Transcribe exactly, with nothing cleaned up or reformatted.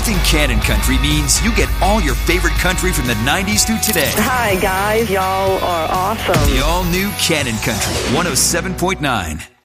Everything Cannon Country means you get all your favorite country from the nineties through today. Hi, guys. Y'all are awesome. The all-new Cannon Country, one oh seven point nine.